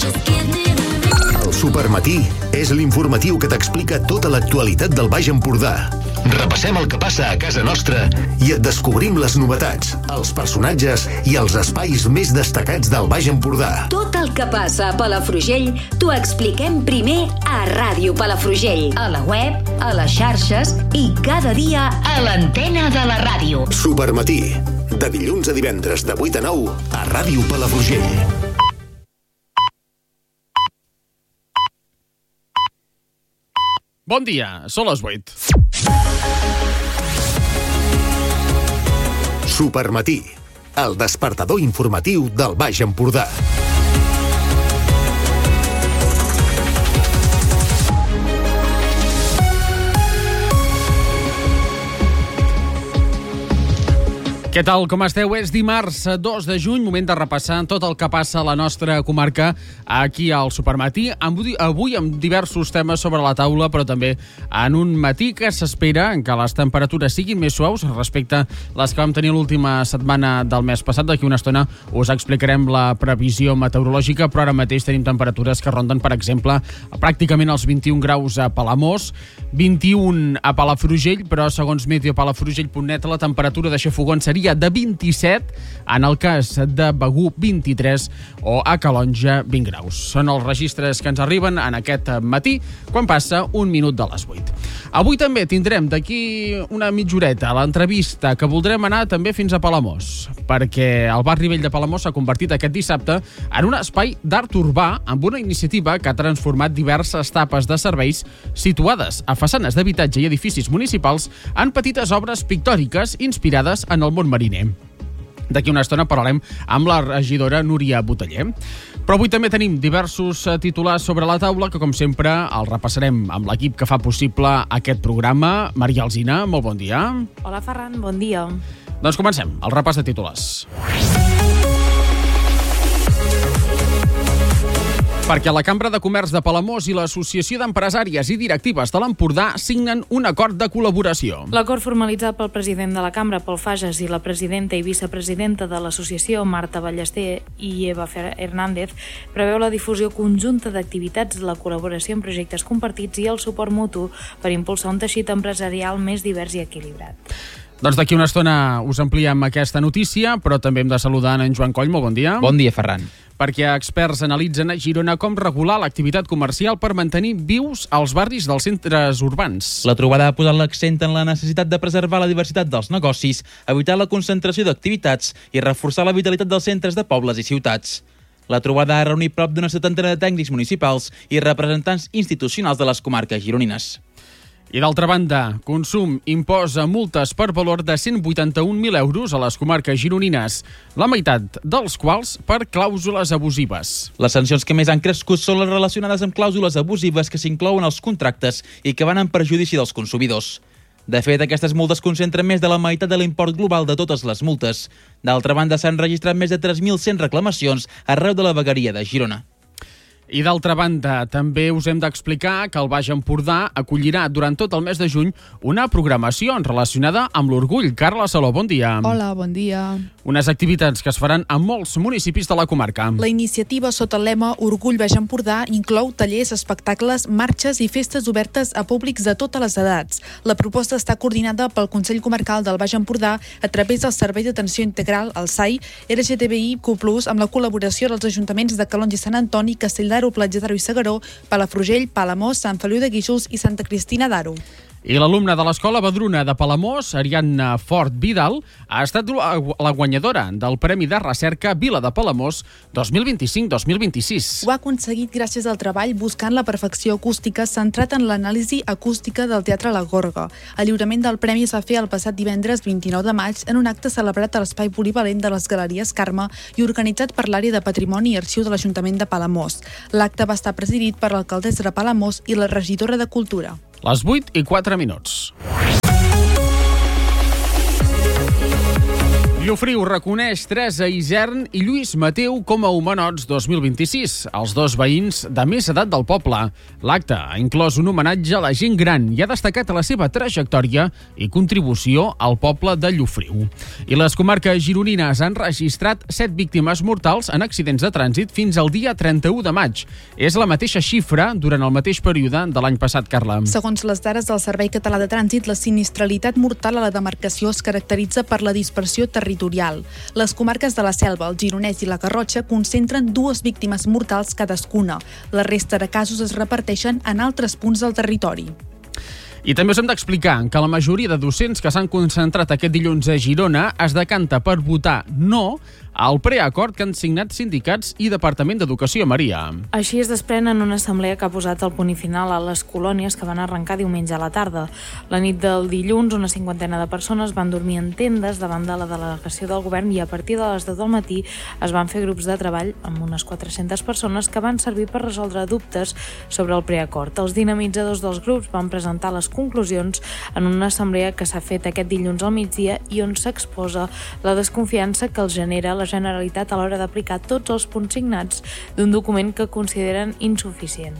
El Supermatí és l'informatiu que t'explica tota l'actualitat del Baix Empordà. Repassem el que passa a casa nostra i et descobrim les novetats, els personatges i els espais més destacats del Baix Empordà. Tot el que passa a Palafrugell t'ho expliquem primer a Ràdio Palafrugell, a la web, a les xarxes i cada dia a l'antena de la ràdio. Supermatí, de dilluns a divendres de 8 a 9 a Ràdio Palafrugell. Bon dia, són les 8. Supermatí, el despertador informatiu del Baix Empordà. Què tal, com esteu? És dimarts 2 de juny, moment de repassar tot el que passa a la nostra comarca aquí al Supermatí. Avui amb diversos temes sobre la taula, però també en un matí que s'espera que les temperatures siguin més suaus respecte a les que vam tenir l'última setmana del mes passat. D'aquí una estona us explicarem la previsió meteorològica, però ara mateix tenim temperatures que ronden, per exemple, pràcticament els 21 graus a Palamós, 21 a Palafrugell, però segons meteopalafrugell.net la temperatura de Xafogons seria de 27, en el cas de Begur 23 o a Calonja 20 graus. Són els registres que ens arriben en aquest matí, quan passa un minut de les 8. Avui també tindrem d'aquí una mitja horeta l'entrevista que voldrem anar també fins a Palamós, perquè el barri vell de Palamós s'ha convertit aquest dissabte en un espai d'art urbà amb una iniciativa que ha transformat diverses tapes de serveis situades a façanes d'habitatge i edificis municipals en petites obres pictòriques inspirades en el món mariner. D'aquí una estona parlarem amb la regidora Núria Boteller. Però avui també tenim diversos titulars sobre la taula que, com sempre, els repassarem amb l'equip que fa possible aquest programa. Maria Alsina, molt bon dia. Hola, Ferran, bon dia. Doncs comencem el repàs de titulars. Perquè la Cambra de Comerç de Palamós i l'Associació d'Empresàries i Directives de l'Empordà signen un acord de col·laboració. L'acord formalitzat pel president de la Cambra, Pol Fages, i la presidenta i vicepresidenta de l'associació, Marta Ballester i Eva Hernández, preveu la difusió conjunta d'activitats, la col·laboració en projectes compartits i el suport mutu per impulsar un teixit empresarial més divers i equilibrat. Doncs d'aquí una estona us ampliem aquesta notícia, però també hem de saludar en Joan Coll. Molt bon dia. Bon dia, Ferran. Perquè experts analitzen a Girona com regular l'activitat comercial per mantenir vius els barris dels centres urbans. La trobada ha posat l'accent en la necessitat de preservar la diversitat dels negocis, evitar la concentració d'activitats i reforçar la vitalitat dels centres de pobles i ciutats. La trobada ha reunit prop d'una 70 de tècnics municipals i representants institucionals de les comarques gironines. I d'altra banda, Consum imposa multes per valor de 181.000 euros a les comarques gironines, la meitat dels quals per clàusules abusives. Les sancions que més han crescut són les relacionades amb clàusules abusives que s'inclouen als contractes i que van en perjudici dels consumidors. De fet, aquestes multes concentren més de la meitat de l'import global de totes les multes. D'altra banda, s'han registrat més de 3.100 reclamacions arreu de la vegueria de Girona. I d'altra banda, també us hem d'explicar que el Baix Empordà acollirà durant tot el mes de juny una programació relacionada amb l'orgull. Carla Saló, bon dia. Hola, bon dia. Unes activitats que es faran a molts municipis de la comarca. La iniciativa sota el lema Orgull Baix Empordà inclou tallers, espectacles, marxes i festes obertes a públics de totes les edats. La proposta està coordinada pel Consell Comarcal del Baix Empordà a través del Servei d'Atenció Integral, el SAI, LGTBIQ+, amb la col·laboració dels ajuntaments de Calonge i Sant Antoni, Castelldà, Platja d'Aro i Segaró, Palafrugell, Palamós, Sant Feliu de Guíxols i Santa Cristina d'Aro. I l'alumna de l'Escola Badruna de Palamós, Ariadna Fort Vidal, ha estat la guanyadora del Premi de Recerca Vila de Palamós 2025-2026. Ho ha aconseguit gràcies al treball buscant la perfecció acústica centrat en l'anàlisi acústica del Teatre La Gorga. El lliurament del premi es va fer el passat divendres 29 de maig en un acte celebrat a l'espai polivalent de les Galeries Carme i organitzat per l'àrea de Patrimoni i Arxiu de l'Ajuntament de Palamós. L'acte va estar presidit per l'alcaldessa de Palamós i la regidora de Cultura. Les 8:04. Llofriu reconeix Teresa Isern i Lluís Mateu com a Homenots 2026, els dos veïns de més edat del poble. L'acte ha inclòs un homenatge a la gent gran i ha destacat la seva trajectòria i contribució al poble de Llofriu. I les comarques gironines han registrat 7 víctimes mortals en accidents de trànsit fins al dia 31 de maig. És la mateixa xifra durant el mateix període de l'any passat, Carla. Segons les dades del Servei Català de Trànsit, la sinistralitat mortal a la demarcació es caracteritza per la dispersió territorial. Les comarques de la Selva, el Gironès i la Garrotxa concentren 2 víctimes mortals cadascuna. La resta de casos es reparteixen en altres punts del territori. I també us hem d'explicar que la majoria de docents que s'han concentrat aquest dilluns a Girona es decanta per votar no al preacord que han signat sindicats i Departament d'Educació, Maria. Així es desprèn en una assemblea que ha posat el punt final a les colònies que van arrencar diumenge a la tarda. La nit del dilluns, una 50ena de persones van dormir en tendes davant de la delegació del govern i a partir de les 10 del matí es van fer grups de treball amb unes 400 persones que van servir per resoldre dubtes sobre el preacord. Els dinamitzadors dels grups van presentar les conclusions en una assemblea que s'ha fet aquest dilluns al migdia i on s'exposa la desconfiança que els genera la Generalitat a l'hora d'aplicar tots els punts signats d'un document que consideren insuficient.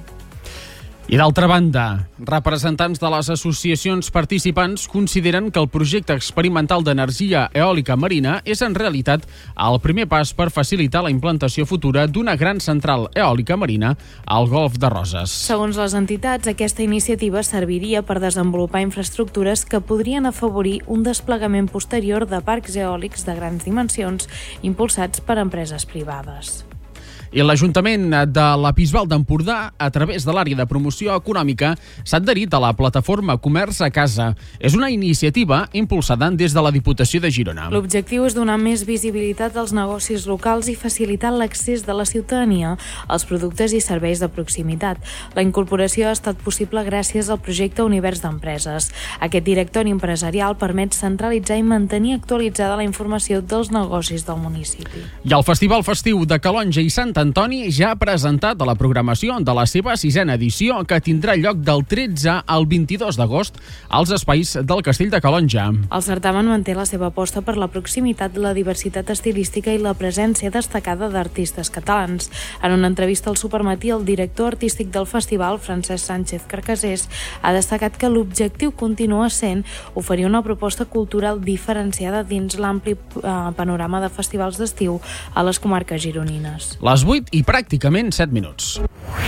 I d'altra banda, representants de les associacions participants consideren que el projecte experimental d'energia eòlica marina és en realitat el primer pas per facilitar la implantació futura d'una gran central eòlica marina al Golf de Roses. Segons les entitats, aquesta iniciativa serviria per desenvolupar infraestructures que podrien afavorir un desplegament posterior de parcs eòlics de grans dimensions impulsats per empreses privades. I l'Ajuntament de la Bisbal d'Empordà, a través de l'àrea de promoció econòmica, s'ha adherit a la plataforma Comerç a Casa. És una iniciativa impulsada des de la Diputació de Girona. L'objectiu és donar més visibilitat als negocis locals i facilitar l'accés de la ciutadania als productes i serveis de proximitat. La incorporació ha estat possible gràcies al projecte Univers d'Empreses. Aquest directori empresarial permet centralitzar i mantenir actualitzada la informació dels negocis del municipi. I el Festival Festiu de Calonge i Sant Antoni ja ha presentat la programació de la seva 6a edició, que tindrà lloc del 13 al 22 d'agost als espais del Castell de Calonge. El certamen manté la seva aposta per la proximitat, la diversitat estilística i la presència destacada d'artistes catalans. En una entrevista al Supermatí, el director artístic del festival, Francesc Sánchez Carcasés, ha destacat que l'objectiu continua sent oferir una proposta cultural diferenciada dins l'ampli panorama de festivals d'estiu a les comarques gironines. Les 8 i pràcticament 7 minuts.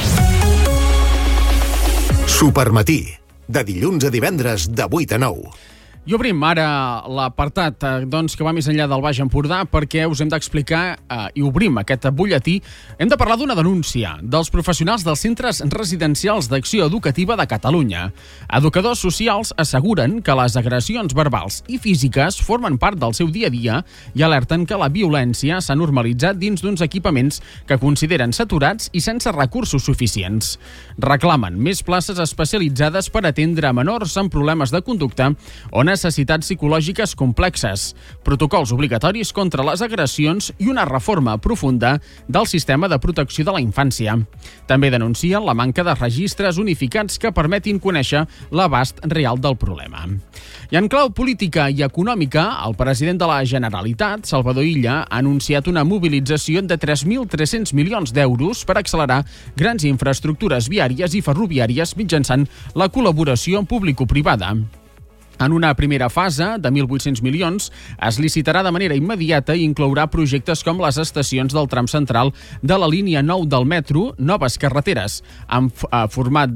Supermatí, de dilluns a divendres de 8 a 9. I obrim ara l'apartat que va més enllà del Baix Empordà, perquè us hem d'explicar i obrim aquest butlletí. Hem de parlar d'una denúncia dels professionals dels centres residencials d'acció educativa de Catalunya. Educadors socials asseguren que les agressions verbals i físiques formen part del seu dia a dia i alerten que la violència s'ha normalitzat dins d'uns equipaments que consideren saturats i sense recursos suficients. Reclamen més places especialitzades per atendre menors amb problemes de conducta o necessitats psicològiques complexes, protocols obligatoris contra les agressions i una reforma profunda del sistema de protecció de la infància. També denuncien la manca de registres unificats que permetin conèixer l'abast real del problema. I en clau política i econòmica, el president de la Generalitat, Salvador Illa, ha anunciat una mobilització de 3.300 milions d'euros per accelerar grans infraestructures viàries i ferroviàries mitjançant la col·laboració público-privada. En una primera fase, de 1.800 milions, es licitarà de manera immediata i inclourà projectes com les estacions del tram central de la línia 9 del metro, noves carreteres amb format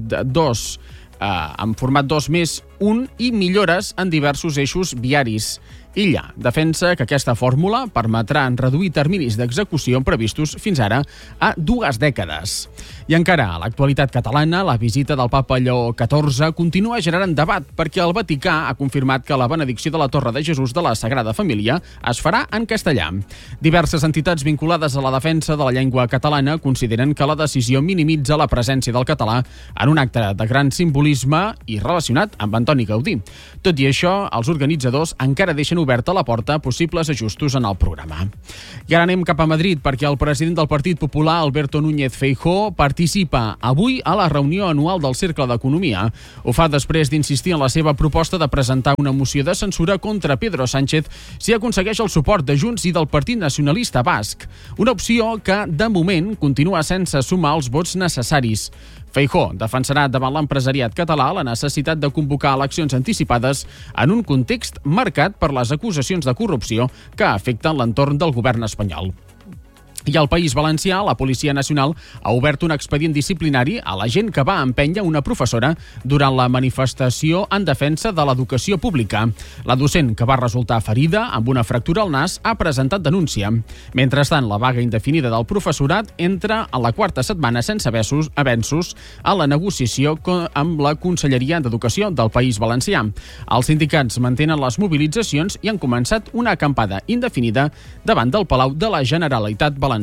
2+1 i millores en diversos eixos viaris. Illa defensa que aquesta fórmula permetrà reduir terminis d'execució previstos fins ara a 2 dècades. I encara a l'actualitat catalana, la visita del papa Lleó XIV continua generant debat perquè el Vaticà ha confirmat que la benedicció de la Torre de Jesús de la Sagrada Família es farà en castellà. Diverses entitats vinculades a la defensa de la llengua catalana consideren que la decisió minimitza la presència del català en un acte de gran simbolisme i relacionat amb Antoni Antoni Gaudí. Tot i això, els organitzadors encara deixen oberta la porta a possibles ajustos en el programa. I ara anem cap a Madrid, perquè el president del Partit Popular, Alberto Núñez Feijóo, participa avui a la reunió anual del Cercle d'Economia. Ho fa després d'insistir en la seva proposta de presentar una moció de censura contra Pedro Sánchez si aconsegueix el suport de Junts i del Partit Nacionalista Basc. Una opció que, de moment, continua sense sumar els vots necessaris. Feijóo defensarà davant l'empresariat català la necessitat de convocar eleccions anticipades en un context marcat per les acusacions de corrupció que afecten l'entorn del govern espanyol. I al País Valencià, la Policia Nacional ha obert un expedient disciplinari a la gent que va empènyer una professora durant la manifestació en defensa de l'educació pública. La docent, que va resultar ferida amb una fractura al nas, ha presentat denúncia. Mentrestant, la vaga indefinida del professorat entra a la quarta setmana sense avenços a la negociació amb la Conselleria d'Educació del País Valencià. Els sindicats mantenen les mobilitzacions i han començat una acampada indefinida davant del Palau de la Generalitat Valenciana.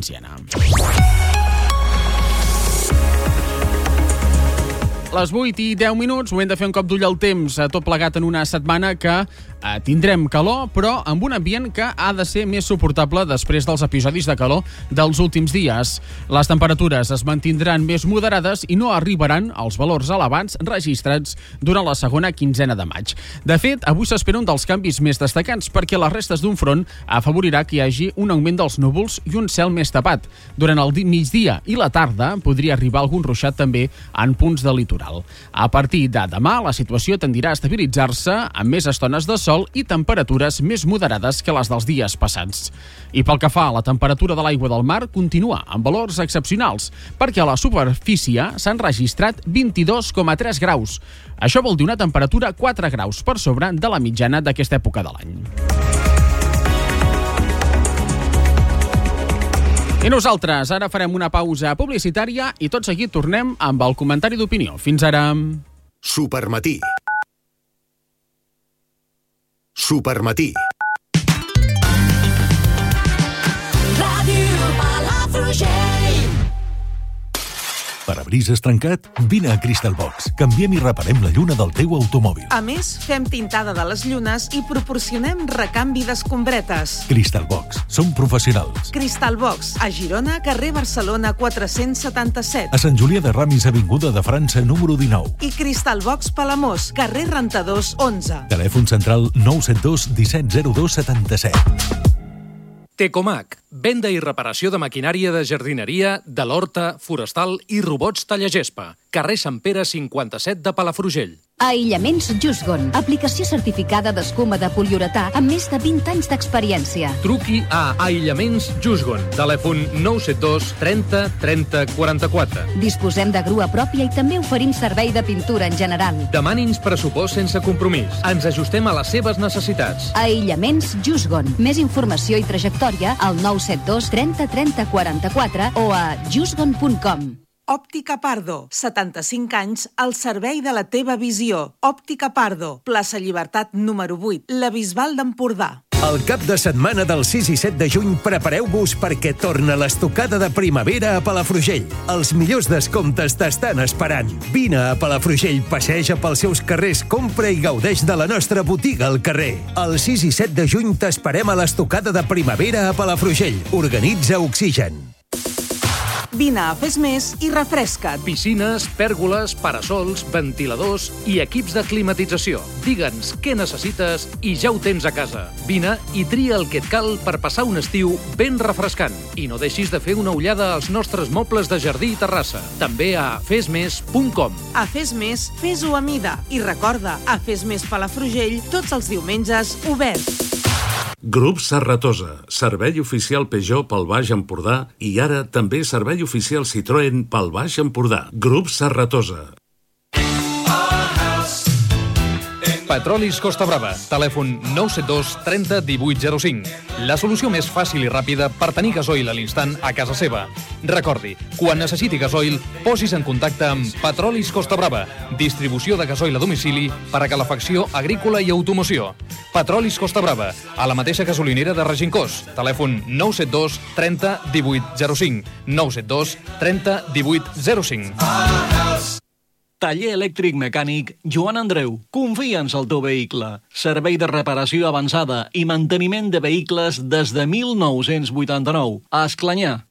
Les 8:10, moment de fer un cop d'ull al temps, tot plegat en una setmana que tindrem calor, però amb un ambient que ha de ser més suportable després dels episodis de calor dels últims dies. Les temperatures es mantindran més moderades i no arribaran als valors elevats registrats durant la segona quinzena de maig. De fet, avui s'espera un dels canvis més destacats perquè les restes d'un front afavorirà que hi hagi un augment dels núvols i un cel més tapat. Durant el migdia i la tarda podria arribar algun ruixat també en punts del litoral. A partir de demà, la situació tendirà a estabilitzar-se amb més estones de sol i temperatures més moderades que les dels dies passats. I pel que fa a la temperatura de l'aigua del mar, continua amb valors excepcionals, perquè a la superfície s'han registrat 22,3 graus. Això vol dir una temperatura 4 graus per sobre de la mitjana d'aquesta època de l'any. I nosaltres ara farem una pausa publicitària i tot seguit tornem amb el comentari d'opinió. Fins ara. Supermatí. Supermatí. Ràdio Palafrugell. Parabrises trencat? Vine a Crystal Box. Canviem i reparem la lluna del teu automòbil. A més, fem tintada de les llunes i proporcionem recanvi d'escombretes. Crystal Box. Som professionals. Crystal Box, a Girona, carrer Barcelona 477. A Sant Julià de Ramis, avinguda de França, número 19. I Crystal Box Palamós, carrer Rentadors 11. Telèfon central 972 1702 77. Tecomac, venda i reparació de maquinària de jardineria, de l'horta, forestal i robots tallagespa. Carrer Sant Pere 57 de Palafrugell. Aïllaments Jusgon, aplicació certificada d'escuma de poliuretà amb més de 20 anys d'experiència. Truqui a Aïllaments Jusgon. Telèfon 972 30 30 44. Disposem de grua pròpia i també oferim servei de pintura en general. Demani'ns pressupost sense compromís. Ens ajustem a les seves necessitats. Aïllaments Jusgon. Més informació i trajectòria al 972 30 30 44 o a jusgon.com. Òptica Pardo, 75 anys al servei de la teva visió. Òptica Pardo, plaça Llibertat número 8, la Bisbal d'Empordà. El cap de setmana del 6 i 7 de juny prepareu-vos perquè torna l'estocada de primavera a Palafrugell. Els millors descomptes t'estan esperant. Vine a Palafrugell, passeja pels seus carrers, compra i gaudeix de la nostra botiga al carrer. El 6 i 7 de juny t'esperem a l'estocada de primavera a Palafrugell. Organitza Oxigen. Vine a Fes Més i refresca't. Piscines, pèrgoles, parasols, ventiladors i equips de climatització. Digue'ns què necessites i ja ho tens a casa. Vine i tria el que et cal per passar un estiu ben refrescant. I no deixis de fer una ullada als nostres mobles de jardí i terrassa. També a fesmes.com. A Fes Més, fes-ho a mida. I recorda, a Fes Més Palafrugell, tots els diumenges, obert. Grup Serratosa, servei oficial Peugeot pel Baix Empordà i ara també servei oficial Citroën pel Baix Empordà. Grup Serratosa. Petrolis Costa Brava, telèfon 972 30 1805. La solució més fàcil i ràpida per tenir gasoil a l'instant a casa seva. Recordi, quan necessiti gasoil, posis en contacte amb Petrolis Costa Brava, distribució de gasoil a domicili per a calefacció agrícola i automoció. Petrolis Costa Brava, a la mateixa gasolinera de Regincós, telèfon 972 30 1805. 972 30 1805. Taller elèctric mecànic Joan Andreu. Confia'ns al teu vehicle. Servei de reparació avançada i manteniment de vehicles des de 1989. A Esclanyà.